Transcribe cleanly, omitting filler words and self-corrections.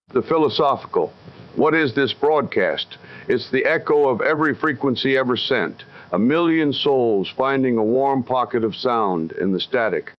The philosophical. What is this broadcast? It's the echo of every frequency ever sent. A million souls finding a warm pocket of sound in the static.